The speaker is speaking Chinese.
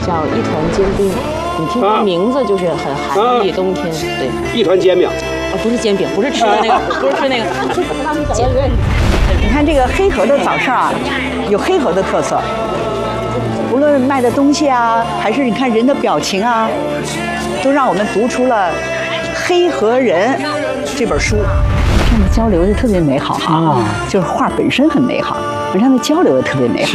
叫一团煎饼。你听这名字就是很寒意，冬天。对， 一团煎饼。 不是煎饼，不是吃的那个，不是吃那个。 你看这个黑河的早上啊，有黑河的特色。无论卖的东西啊，还是你看人的表情啊，都让我们读出了《黑河人》这本书。这样的交流就特别美好哈，就是画本身很美好，而这样的交流也特别美好。